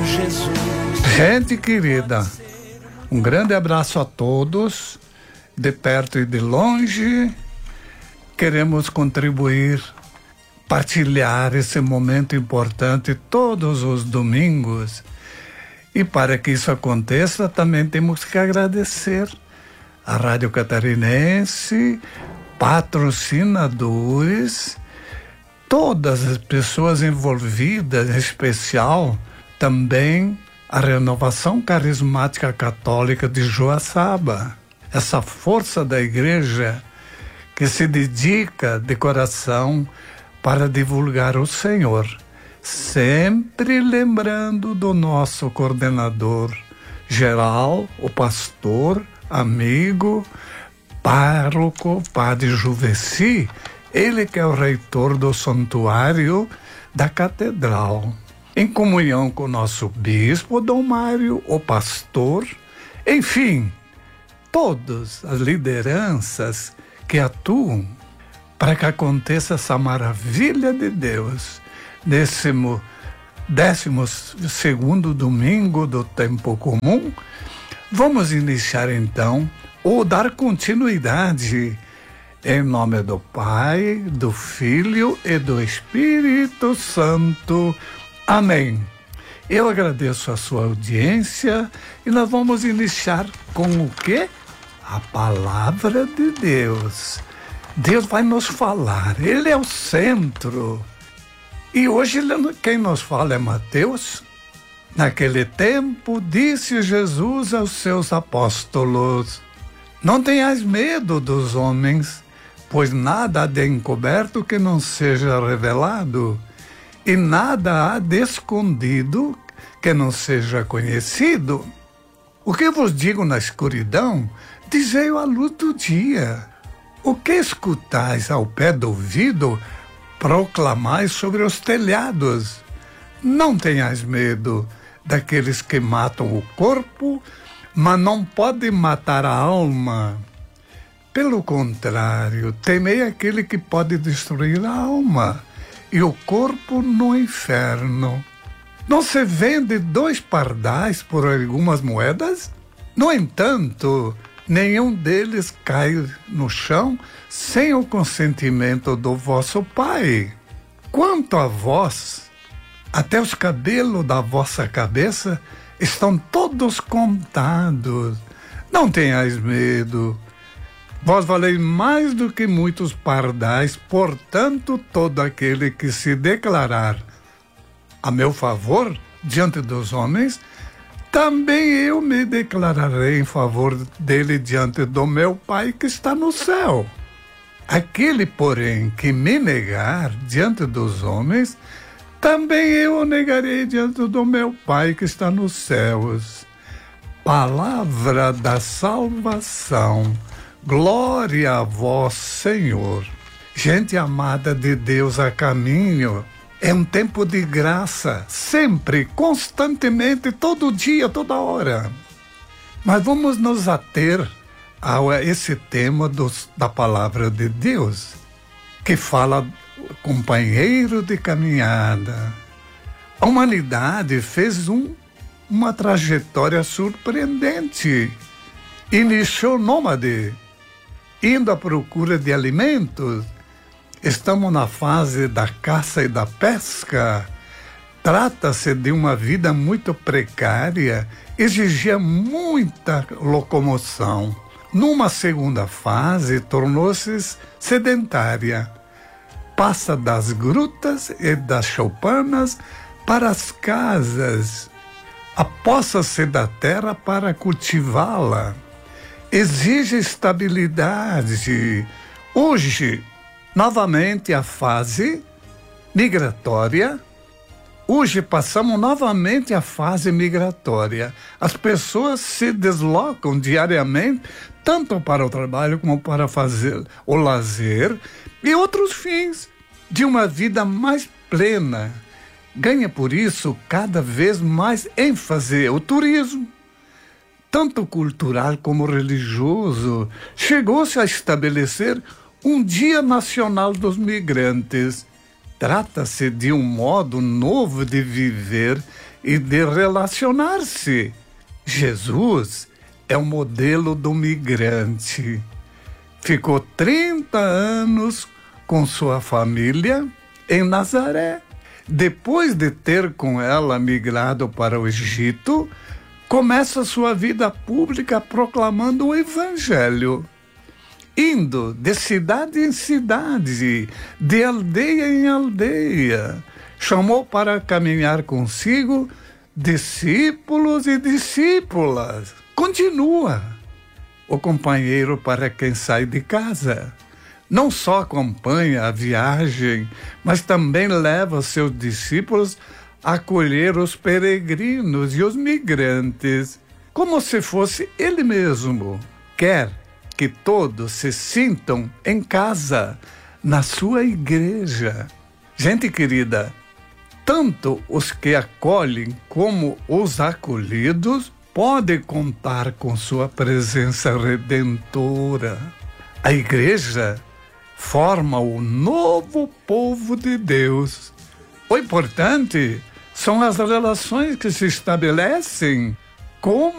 Gente querida, um grande abraço a todos, de perto e de longe. Queremos contribuir, partilhar esse momento importante todos os domingos. E para que isso aconteça, também temos que agradecer a Rádio Catarinense, patrocinadores, todas as pessoas envolvidas, em especial também a Renovação Carismática Católica de Joaçaba, essa força da igreja que se dedica de coração para divulgar o Senhor, sempre lembrando do nosso coordenador geral, o pastor, amigo, pároco, Padre Juveci, ele que é o reitor do santuário da catedral, em comunhão com o nosso bispo, Dom Mário, o pastor, enfim, todas as lideranças que atuam para que aconteça essa maravilha de Deus, nesse 12º domingo do tempo comum. Vamos iniciar então, ou dar continuidade, em nome do Pai, do Filho e do Espírito Santo. Amém. Eu agradeço a sua audiência e nós vamos iniciar com o quê? A palavra de Deus. Deus vai nos falar, Ele é o centro. E hoje quem nos fala é Mateus. Naquele tempo, disse Jesus aos seus apóstolos: não tenhais medo dos homens, pois nada há de encoberto que não seja revelado, e nada há de escondido que não seja conhecido. O que vos digo na escuridão, dizei-o à luz do dia. O que escutais ao pé do ouvido, proclamais sobre os telhados. Não tenhais medo daqueles que matam o corpo, mas não podem matar a alma. Pelo contrário, temei aquele que pode destruir a alma e o corpo no inferno. Não se vende 2 pardais por algumas moedas? No entanto, nenhum deles cai no chão sem o consentimento do vosso Pai. Quanto a vós, até os cabelos da vossa cabeça estão todos contados. Não tenhais medo. Vós valeis mais do que muitos pardais, portanto, todo aquele que se declarar a meu favor diante dos homens, também eu me declararei em favor dele diante do meu Pai que está no céu. Aquele, porém, que me negar diante dos homens, também eu o negarei diante do meu Pai que está nos céus. Palavra da salvação. Glória a vós, Senhor. Gente amada de Deus a caminho, é um tempo de graça, sempre, constantemente, todo dia, toda hora. Mas vamos nos ater a esse tema da palavra de Deus, que fala companheiro de caminhada. A humanidade fez uma trajetória surpreendente. Iniciou nômade, indo à procura de alimentos. Estamos na fase da caça e da pesca. Trata-se de uma vida muito precária, exigia muita locomoção. Numa segunda fase, tornou-se sedentária. Passa das grutas e das choupanas para as casas. Aposta-se da terra para cultivá-la. Exige estabilidade. Hoje, novamente a fase migratória. Hoje passamos novamente a fase migratória. As pessoas se deslocam diariamente, tanto para o trabalho como para fazer o lazer e outros fins de uma vida mais plena. Ganha por isso cada vez mais ênfase o turismo, tanto cultural como religioso. Chegou-se a estabelecer um Dia Nacional dos Migrantes. Trata-se de um modo novo de viver e de relacionar-se. Jesus é o modelo do migrante. Ficou 30 anos com sua família em Nazaré. Depois de ter com ela migrado para o Egito, começa sua vida pública proclamando o Evangelho, indo de cidade em cidade, de aldeia em aldeia. Chamou para caminhar consigo discípulos e discípulas. Continua o companheiro para quem sai de casa. Não só acompanha a viagem, mas também leva seus discípulos a acolher os peregrinos e os migrantes, como se fosse ele mesmo. Quer que todos se sintam em casa, na sua igreja. Gente querida, tanto os que acolhem como os acolhidos podem contar com sua presença redentora. A igreja forma o novo povo de Deus. O importante são as relações que se estabelecem com